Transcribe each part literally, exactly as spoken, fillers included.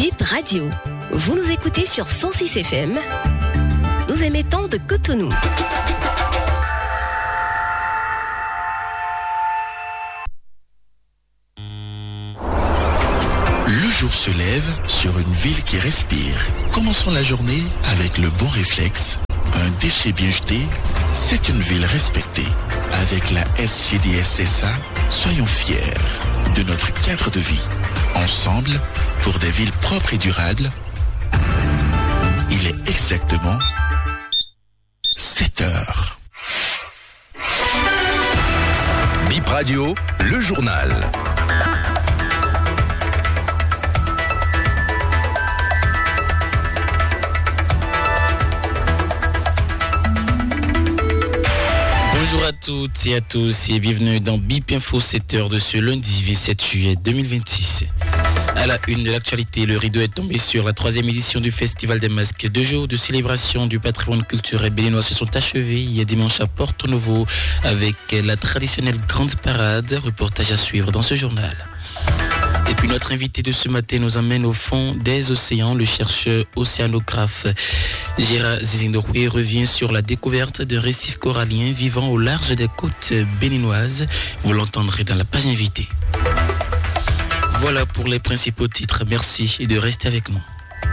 Bip Radio. Vous nous écoutez sur cent six F M. Nous émettons de Cotonou. Le jour se lève sur une ville qui respire. Commençons la journée avec le bon réflexe. Un déchet bien jeté, c'est une ville respectée. Avec la S G D S S A, soyons fiers de notre cadre de vie. Ensemble, pour des villes propres et durables, il est exactement sept heures. Bip Radio, le journal. Bonjour à toutes et à tous et bienvenue dans Bip Info sept heures de ce lundi vingt-sept juillet deux mille vingt-six. À la une de l'actualité, le rideau est tombé sur la troisième édition du Festival des Masques. Deux jours de célébration du patrimoine culturel béninois se sont achevés hier dimanche à Porto Novo avec la traditionnelle grande parade. Reportage à suivre dans ce journal. Et puis notre invité de ce matin nous emmène au fond des océans. Le chercheur océanographe Gérard Zizindoué revient sur la découverte d'un récif corallien vivant au large des côtes béninoises. Vous l'entendrez dans la page invitée. Voilà pour les principaux titres. Merci de rester avec nous.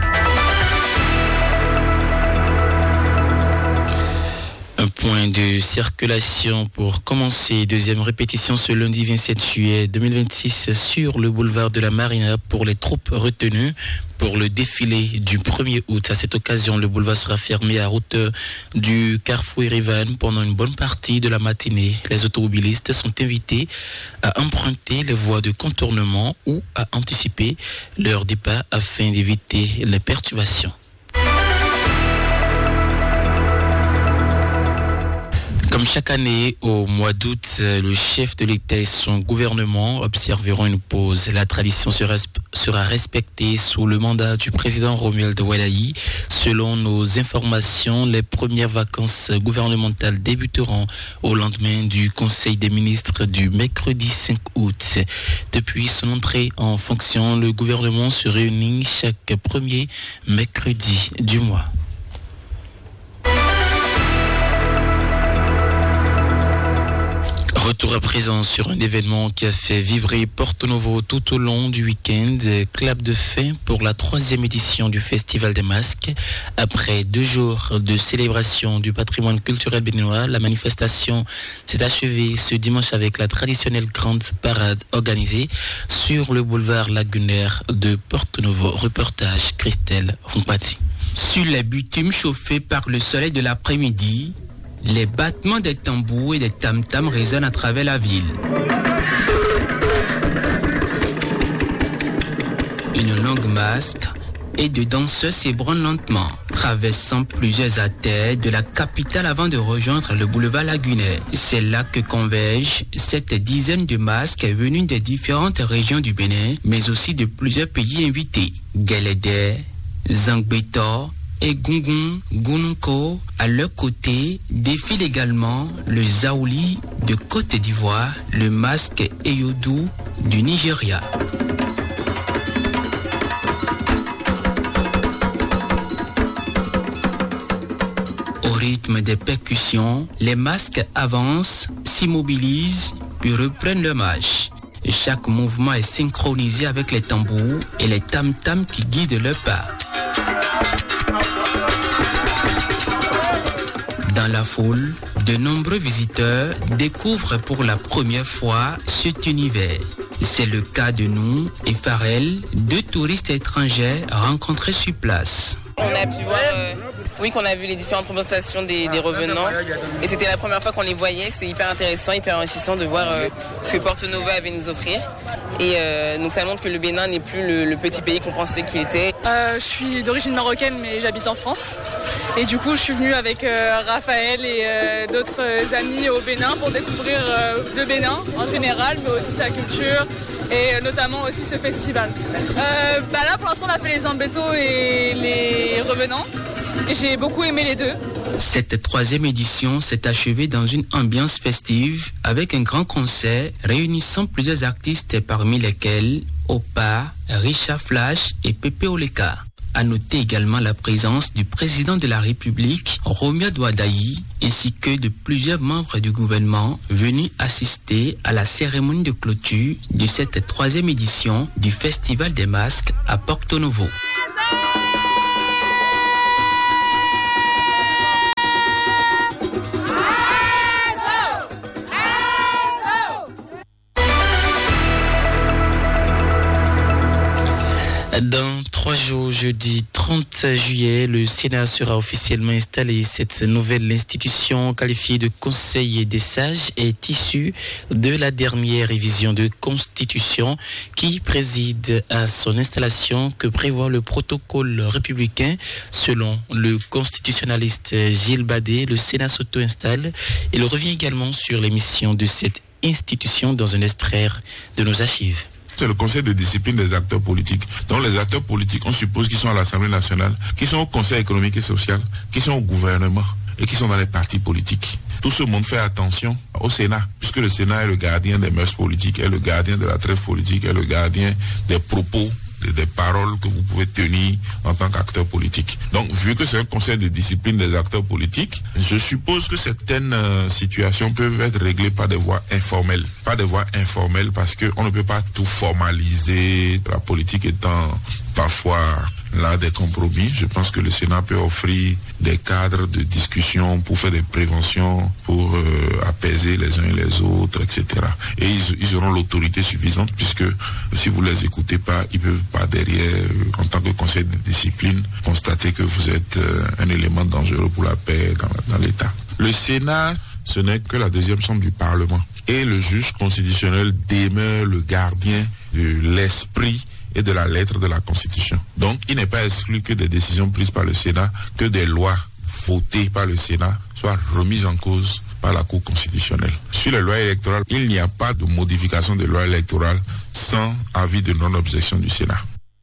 Un point de circulation pour commencer. Deuxième répétition ce lundi vingt-sept juillet deux mille vingt-six sur le boulevard de la Marina pour les troupes retenues pour le défilé du premier août. À cette occasion, le boulevard sera fermé à hauteur du Carrefour Irivan pendant une bonne partie de la matinée. Les automobilistes sont invités à emprunter les voies de contournement ou à anticiper leur départ afin d'éviter les perturbations. Comme chaque année, au mois d'août, le chef de l'État et son gouvernement observeront une pause. La tradition sera respectée sous le mandat du président Romuald Welayi. Selon nos informations, les premières vacances gouvernementales débuteront au lendemain du Conseil des ministres du mercredi cinq août. Depuis son entrée en fonction, le gouvernement se réunit chaque premier mercredi du mois. Retour à présent sur un événement qui a fait vibrer Porto Novo tout au long du week-end. Clap de fin pour la troisième édition du Festival des Masques. Après deux jours de célébration du patrimoine culturel béninois, la manifestation s'est achevée ce dimanche avec la traditionnelle grande parade organisée sur le boulevard lagunaire de Porto Novo. Reportage Christelle Rompati. Sur les bitumes chauffés par le soleil de l'après-midi, les battements des tambours et des tam-tams résonnent à travers la ville. Une longue masque et de danseurs s'ébranlent lentement, traversant plusieurs artères de la capitale avant de rejoindre le boulevard lagunaire. C'est là que convergent cette dizaine de masques venus des différentes régions du Bénin, mais aussi de plusieurs pays invités. Guélédé, Zangbetor et Gungun Gununko. À leur côté défile également le Zaouli de Côte d'Ivoire, le masque Eyodou du Nigeria. Au rythme des percussions, les masques avancent, s'immobilisent, puis reprennent leur marche. Chaque mouvement est synchronisé avec les tambours et les tam-tams qui guident leur pas. Dans la foule, de nombreux visiteurs découvrent pour la première fois cet univers. C'est le cas de nous et Farel, deux touristes étrangers rencontrés sur place. On a pu voir, euh, oui, qu'on a vu les différentes représentations des, des revenants et c'était la première fois qu'on les voyait. C'était hyper intéressant, hyper enrichissant de voir euh, ce que Porto Novo avait nous offrir. Et euh, donc ça montre que le Bénin n'est plus le, le petit pays qu'on pensait qu'il était. Euh, je suis d'origine marocaine mais j'habite en France. Et du coup je suis venue avec euh, Raphaël et euh, d'autres amis au Bénin pour découvrir euh, le Bénin en général, mais aussi sa culture et notamment aussi ce festival. Euh, bah là pour l'instant on a fait les Zambetto et les revenants et j'ai beaucoup aimé les deux. Cette troisième édition s'est achevée dans une ambiance festive avec un grand concert réunissant plusieurs artistes parmi lesquels Opa, Richard Flash et Pepe Oleka. À noter également la présence du président de la République, Romia Douadaï, ainsi que de plusieurs membres du gouvernement venus assister à la cérémonie de clôture de cette troisième édition du Festival des Masques à Porto Novo. Dans trois jours, jeudi trente juillet, le Sénat sera officiellement installé. Cette nouvelle institution qualifiée de Conseil des sages est issue de la dernière révision de Constitution qui préside à son installation que prévoit le protocole républicain. Selon le constitutionnaliste Gilles Badé, le Sénat s'auto-installe. Il revient également sur les missions de cette institution dans un extrait de nos archives. C'est le conseil de discipline des acteurs politiques. Donc les acteurs politiques, on suppose qu'ils sont à l'Assemblée nationale, qu'ils sont au conseil économique et social, qu'ils sont au gouvernement et qu'ils sont dans les partis politiques. Tout ce monde fait attention au Sénat, puisque le Sénat est le gardien des mœurs politiques, est le gardien de la trêve politique, est le gardien des propos, des, des paroles que vous pouvez tenir en tant qu'acteur politique. Donc, vu que c'est un conseil de discipline des acteurs politiques, je suppose que certaines euh, situations peuvent être réglées par des voies informelles. Pas des voies informelles parce qu'on ne peut pas tout formaliser, la politique étant parfois là des compromis. Je pense que le Sénat peut offrir des cadres de discussion pour faire des préventions, pour euh, apaiser les uns et les autres, et cetera. Et ils, ils auront l'autorité suffisante puisque si vous les écoutez pas, ils peuvent pas derrière, euh, en tant que conseil de discipline, constater que vous êtes euh, un élément dangereux pour la paix dans, dans l'État. Le Sénat, ce n'est que la deuxième chambre du Parlement. Et le juge constitutionnel demeure le gardien de l'esprit et de la lettre de la Constitution. Donc, il n'est pas exclu que des décisions prises par le Sénat, que des lois votées par le Sénat soient remises en cause par la Cour constitutionnelle. Sur les lois électorales, il n'y a pas de modification des lois électorales sans avis de non-objection du Sénat.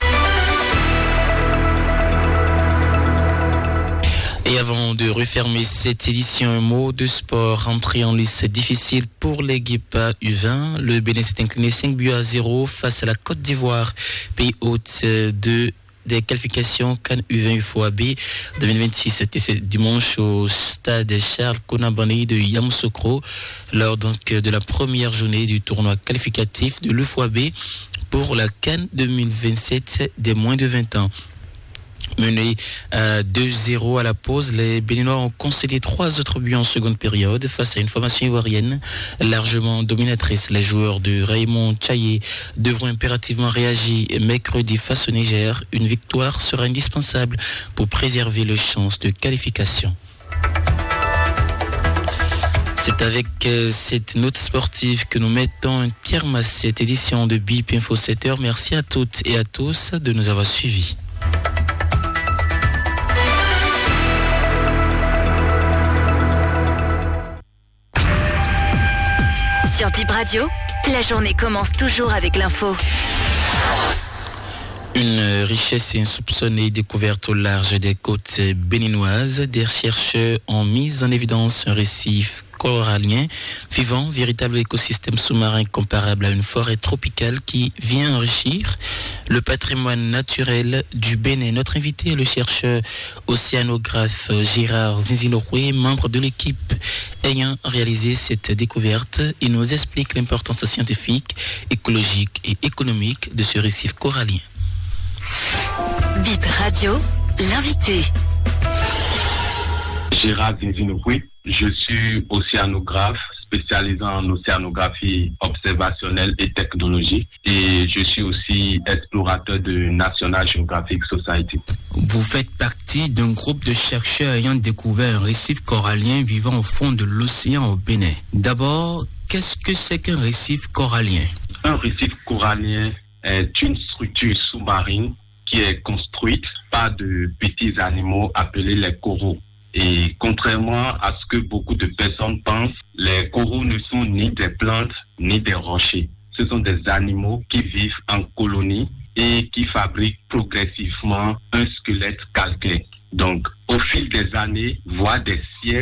Et avant de refermer cette édition, un mot de sport. Entrée en lice difficile pour les Guépas U vingt. Le Bénin s'est incliné cinq buts à zéro face à la Côte d'Ivoire, pays hôte de des qualifications CAN U vingt U F O A B deux mille vingt-six. C'était ce dimanche au stade Charles Konabani de Yamoussoukro lors donc de la première journée du tournoi qualificatif de l'U F O A B pour la CAN deux mille vingt-sept des moins de vingt ans. Menés à deux zéro à la pause, les Béninois ont concédé trois autres buts en seconde période face à une formation ivoirienne largement dominatrice. Les joueurs de Raymond Tchaye devront impérativement réagir mercredi face au Niger. Une victoire sera indispensable pour préserver leurs chances de qualification. C'est avec euh, cette note sportive que nous mettons un terme à cette édition de B I P Info sept heures. Merci à toutes et à tous de nous avoir suivis. Sur B I P Radio, la journée commence toujours avec l'info. Une richesse insoupçonnée découverte au large des côtes béninoises. Des chercheurs ont mis en évidence un récif corallien vivant, véritable écosystème sous-marin comparable à une forêt tropicale qui vient enrichir le patrimoine naturel du Bénin. Notre invité est le chercheur océanographe Gérard Zinziloroué, membre de l'équipe ayant réalisé cette découverte. Il nous explique l'importance scientifique, écologique et économique de ce récif corallien. B I P Radio, l'invité. Gérard Zinziloroué, je suis océanographe spécialisé en océanographie observationnelle et technologique et je suis aussi explorateur de National Geographic Society. Vous faites partie d'un groupe de chercheurs ayant découvert un récif corallien vivant au fond de l'océan au Bénin. D'abord, qu'est-ce que c'est qu'un récif corallien? Un récif corallien est une structure sous-marine qui est construite par de petits animaux appelés les coraux. Et contrairement à ce que beaucoup de personnes pensent, les coraux ne sont ni des plantes ni des rochers. Ce sont des animaux qui vivent en colonie et qui fabriquent progressivement un squelette calcaire. Donc, au fil des années, voire des siècles,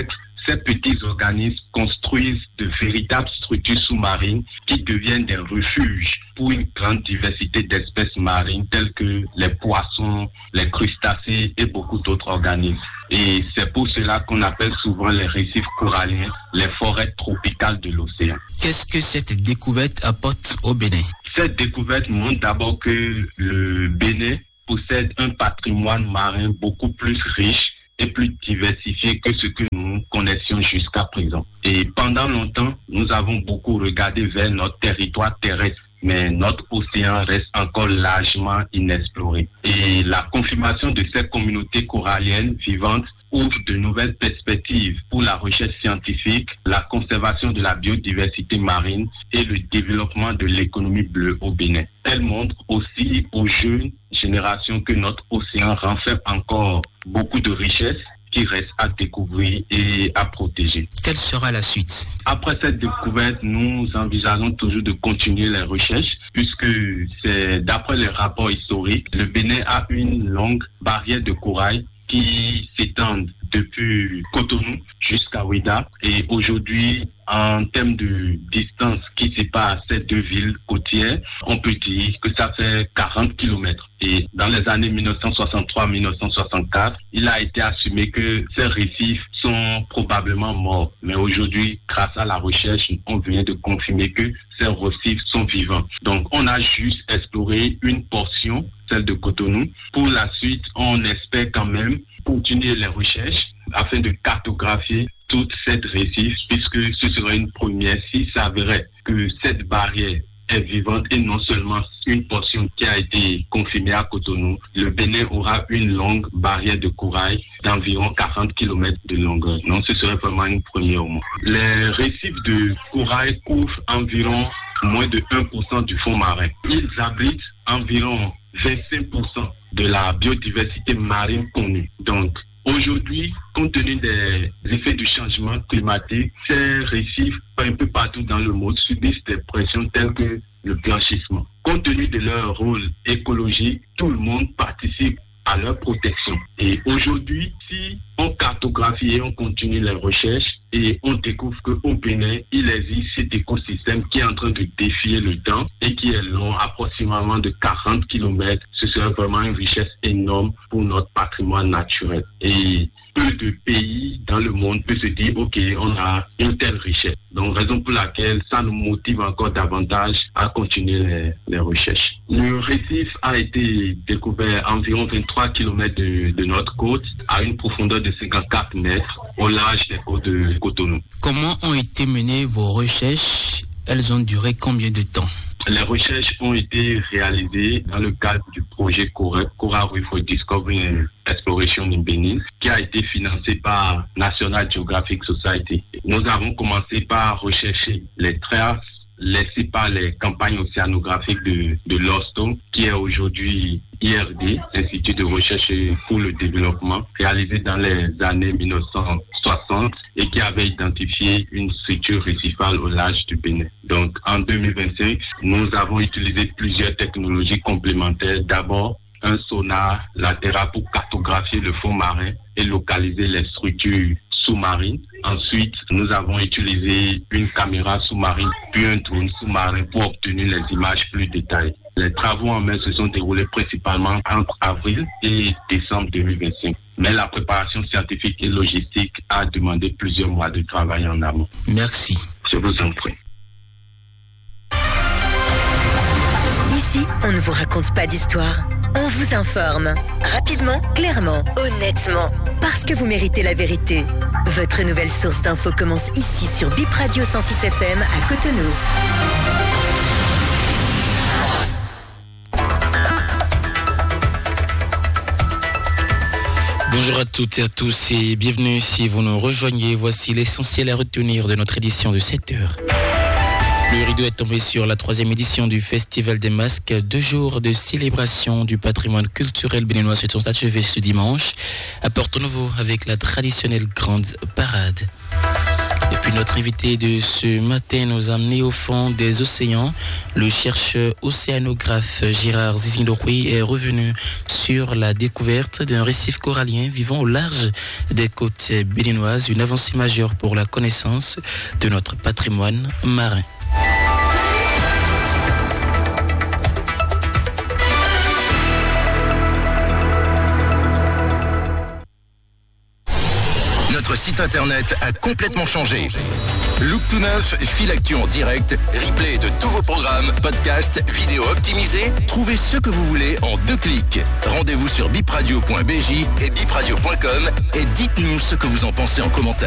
ces petits organismes construisent de véritables structures sous-marines qui deviennent des refuges pour une grande diversité d'espèces marines telles que les poissons, les crustacés et beaucoup d'autres organismes. Et c'est pour cela qu'on appelle souvent les récifs coralliens les forêts tropicales de l'océan. Qu'est-ce que cette découverte apporte au Bénin? Cette découverte montre d'abord que le Bénin possède un patrimoine marin beaucoup plus riche et plus diversifié que ce que nous connaissions jusqu'à présent. Et pendant longtemps, nous avons beaucoup regardé vers notre territoire terrestre, mais notre océan reste encore largement inexploré. Et la confirmation de ces communautés coralliennes vivantes ouvre de nouvelles perspectives pour la recherche scientifique, la conservation de la biodiversité marine et le développement de l'économie bleue au Bénin. Elle montre aussi aux jeunes générations que notre océan renferme encore beaucoup de richesses qui restent à découvrir et à protéger. Quelle sera la suite? Après cette découverte, nous envisageons toujours de continuer les recherches puisque c'est d'après les rapports historiques, le Bénin a une longue barrière de corail qui s'étendent depuis Cotonou jusqu'à Ouidah. Et aujourd'hui, en termes de distance qui sépare ces deux villes côtières, on peut dire que ça fait quarante kilomètres. Et dans les années mille neuf cent soixante-trois à mille neuf cent soixante-quatre, il a été assumé que ces récifs sont probablement morts. Mais aujourd'hui, grâce à la recherche, on vient de confirmer que ces récifs sont vivants. Donc, on a juste exploré une portion, celle de Cotonou. Pour la suite, on espère quand même continuer les recherches afin de cartographier toute cette récif, puisque ce serait une première s'il s'avérait que cette barrière est vivante et non seulement une portion qui a été confirmée à Cotonou. Le Bénin aura une longue barrière de corail d'environ quarante kilomètres de longueur. Donc ce serait vraiment une première au monde. Les récifs de corail couvrent environ moins de un pour cent du fond marin. Ils abritent environ vingt-cinq pour cent de la biodiversité marine connue. Donc, aujourd'hui, compte tenu des effets du changement climatique, ces récifs, un peu partout dans le monde, subissent des pressions telles que le blanchissement. Compte tenu de leur rôle écologique, tout le monde participe à leur protection. Et aujourd'hui, si on cartographie et on continue les recherches, et on découvre qu'au Bénin, il existe cet écosystème qui est en train de défier le temps et qui est long, approximativement de quarante kilomètres. Ce serait vraiment une richesse énorme pour notre patrimoine naturel. Et peu de pays dans le monde peuvent se dire, OK, on a une telle richesse. Donc, raison pour laquelle ça nous motive encore davantage à continuer les, les recherches. Le récif a été découvert à environ vingt-trois kilomètres de, de notre côte, à une profondeur de cinquante-quatre mètres, au large des côtes de Cotonou. Comment ont été menées vos recherches? Elles ont duré combien de temps? Les recherches ont été réalisées dans le cadre du projet Coral Reef for Discovery and Exploration in Benin, qui a été financé par National Geographic Society. Nous avons commencé par rechercher les traces laissées par les campagnes océanographiques de, de l'OSTO, qui est aujourd'hui I R D, Institut de recherche pour le développement, réalisé dans les années mille neuf cent soixante et qui avait identifié une structure récifale au large du Bénin. Donc en deux mille vingt-cinq, nous avons utilisé plusieurs technologies complémentaires. D'abord, un sonar latéral pour cartographier le fond marin et localiser les structures sous-marines. Ensuite, nous avons utilisé une caméra sous-marine puis un drone sous-marin pour obtenir les images plus détaillées. Les travaux en mer se sont déroulés principalement entre avril et décembre deux mille vingt-cinq. Mais la préparation scientifique et logistique a demandé plusieurs mois de travail en amont. Merci. Je vous en prie. Ici, on ne vous raconte pas d'histoire. On vous informe. Rapidement, clairement, honnêtement. Parce que vous méritez la vérité. Votre nouvelle source d'infos commence ici sur Bip Radio cent six F M à Cotonou. Bonjour à toutes et à tous et bienvenue si vous nous rejoignez. Voici l'essentiel à retenir de notre édition de sept heures. Le rideau est tombé sur la troisième édition du Festival des Masques. Deux jours de célébration du patrimoine culturel béninois se sont achevés ce dimanche à Porto Novo avec la traditionnelle grande parade. Et puis notre invité de ce matin nous a amené au fond des océans. Le chercheur océanographe Gérard Zizindorui est revenu sur la découverte d'un récif corallien vivant au large des côtes béninoises, une avancée majeure pour la connaissance de notre patrimoine marin. Notre site internet a complètement changé. Look tout neuf, fil actu en direct, replay de tous vos programmes, podcasts, vidéos optimisées. Trouvez ce que vous voulez en deux clics. Rendez-vous sur bipradio point b j et bipradio point com et dites-nous ce que vous en pensez en commentaire.